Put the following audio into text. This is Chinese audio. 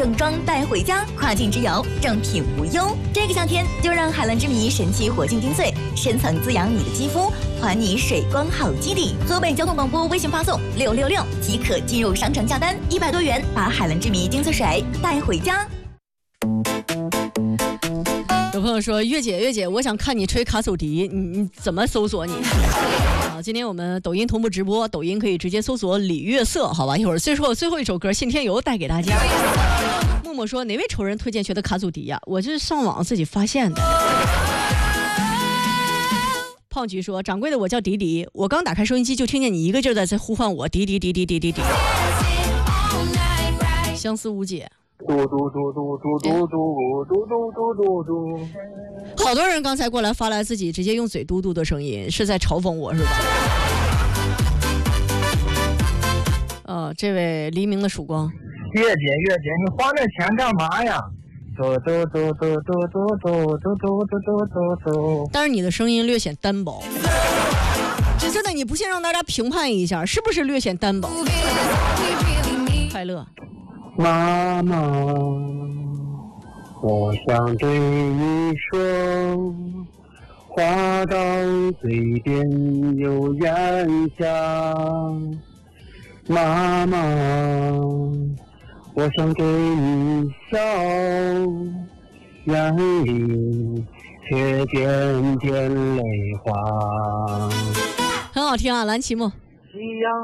正装带回家，跨境之游正品无忧。这个夏天就让海蓝之谜神奇活性精粹，深层滋养你的肌肤，还你水光好基底。河北交通广播微信发送666即可进入商城下单，100多元把海蓝之谜精粹水带回家。 有朋友说月姐，我想看你吹卡祖笛，你怎么搜索你？今天我们抖音同步直播，抖音可以直接搜索李月色，好吧？一会儿最后一首歌《信天游》带给大家。默默说哪位仇人推荐学的卡祖笛呀？我就是上网自己发现的。胖菊说掌柜的，我叫迪迪，我刚打开收音机就听见你一个劲儿在呼唤我，迪迪。相思无解。好多人刚才过来发来自己直接用嘴嘟嘟的声音，是在嘲讽我是吧？这位黎明的曙光， 月姐，你花那钱干嘛呀？ 但是你的声音略显单薄，真的，你不信让大家评判一下，是不是略显单薄？快乐。 妈妈，我想对你说，话到嘴边有咽下。妈妈，我想对你笑，眼里却点点泪花。 很好听啊，蓝奇墨。